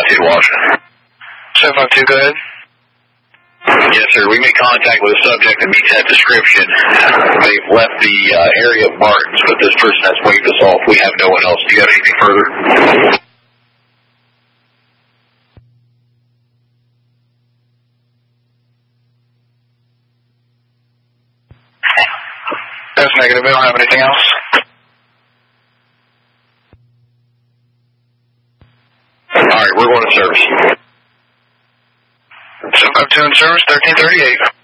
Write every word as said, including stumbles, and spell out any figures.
five two, Washington. seven five two, go ahead. Yes, sir. We made contact with a subject that meets that description. They've left the uh, area of Martins, but this person has waved us off. We have no one else. Do you have anything further? That's negative. We don't have anything else. All right, we're going to service. seven five two in service, thirteen thirty-eight.